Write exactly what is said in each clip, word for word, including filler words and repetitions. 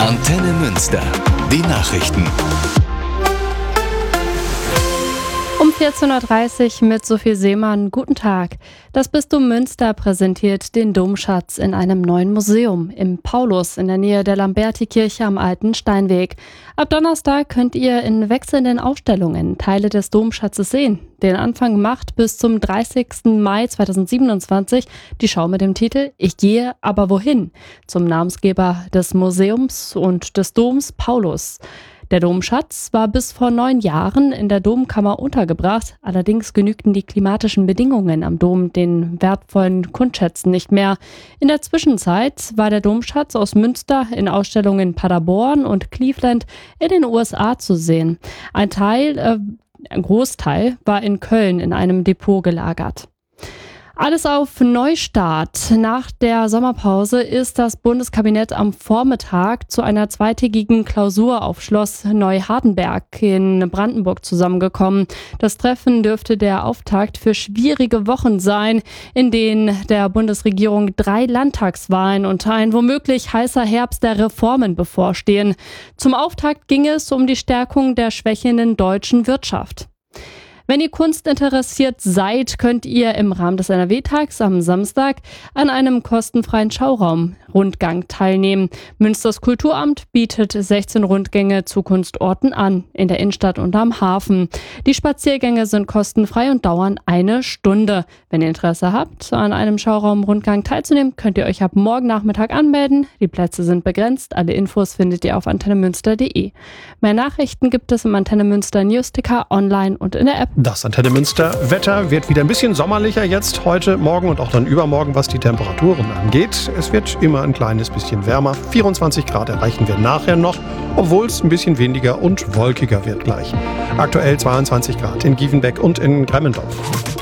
Antenne Münster. Die Nachrichten. Um vierzehn Uhr dreißig mit Sophie Seemann. Guten Tag. Das Bistum Münster präsentiert den Domschatz in einem neuen Museum im Paulus in der Nähe der Lamberti-Kirche am Alten Steinweg. Ab Donnerstag könnt ihr in wechselnden Ausstellungen Teile des Domschatzes sehen. Den Anfang macht bis zum dreißigsten Mai zweitausendsiebenundzwanzig die Schau mit dem Titel Ich gehe, aber wohin? Zum Namensgeber des Museums und des Doms Paulus. Der Domschatz war bis vor neun Jahren in der Domkammer untergebracht. Allerdings genügten die klimatischen Bedingungen am Dom den wertvollen Kunstschätzen nicht mehr. In der Zwischenzeit war der Domschatz aus Münster in Ausstellungen in Paderborn und Cleveland in den U S A zu sehen. Ein Teil, äh, ein Großteil war in Köln in einem Depot gelagert. Alles auf Neustart. Nach der Sommerpause ist das Bundeskabinett am Vormittag zu einer zweitägigen Klausur auf Schloss Neuhardenberg in Brandenburg zusammengekommen. Das Treffen dürfte der Auftakt für schwierige Wochen sein, in denen der Bundesregierung drei Landtagswahlen und ein womöglich heißer Herbst der Reformen bevorstehen. Zum Auftakt ging es um die Stärkung der schwächelnden deutschen Wirtschaft. Wenn ihr Kunst interessiert seid, könnt ihr im Rahmen des N R W-Tags am Samstag an einem kostenfreien Schauraum-Rundgang teilnehmen. Münsters Kulturamt bietet sechzehn Rundgänge zu Kunstorten an, in der Innenstadt und am Hafen. Die Spaziergänge sind kostenfrei und dauern eine Stunde. Wenn ihr Interesse habt, an einem Schauraum-Rundgang teilzunehmen, könnt ihr euch ab morgen Nachmittag anmelden. Die Plätze sind begrenzt. Alle Infos findet ihr auf antenne münster punkt de. Mehr Nachrichten gibt es im Antenne Münster Newsticker, online und in der App. Das Antenne Münster Wetter wird wieder ein bisschen sommerlicher jetzt heute, morgen und auch dann übermorgen, was die Temperaturen angeht. Es wird immer ein kleines bisschen wärmer. vierundzwanzig Grad erreichen wir nachher noch, obwohl es ein bisschen windiger und wolkiger wird gleich. Aktuell zweiundzwanzig Grad in Giefenbeck und in Gremmendorf.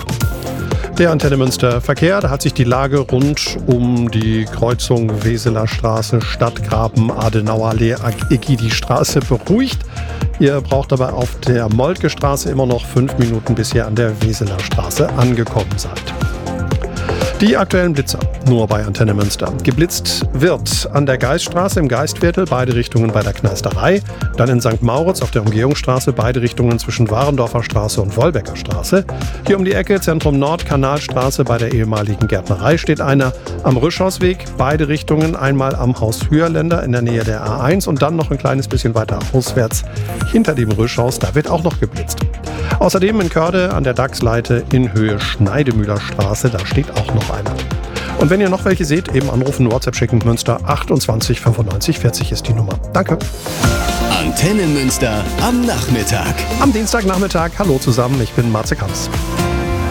Der Antenne Münster Verkehr, da hat sich die Lage rund um die Kreuzung Weseler Straße, Stadtgraben, Adenauer Allee, Egidi-Straße beruhigt. Ihr braucht aber auf der Moltke Straße immer noch fünf Minuten, bis ihr an der Weseler Straße angekommen seid. Die aktuellen Blitzer, nur bei Antenne Münster. Geblitzt wird an der Geiststraße im Geistviertel, beide Richtungen bei der Kneisterei. Dann in Sankt Mauritz auf der Umgehungsstraße, beide Richtungen zwischen Warendorfer Straße und Wolbecker Straße. Hier um die Ecke, Zentrum Nord, Kanalstraße, bei der ehemaligen Gärtnerei steht einer. Am Rüschhausweg, beide Richtungen, einmal am Haus Hüerländer in der Nähe der A eins und dann noch ein kleines bisschen weiter auswärts hinter dem Rüschhaus, da wird auch noch geblitzt. Außerdem in Körde an der Dachsleite in Höhe Schneidemühler Straße, da steht auch noch einer. Und wenn ihr noch welche seht, eben anrufen, WhatsApp schicken, Münster achtundzwanzig fünfundneunzig vierzig ist die Nummer. Danke. Antenne Münster am Nachmittag. Am Dienstagnachmittag, hallo zusammen, ich bin Marze Kamps.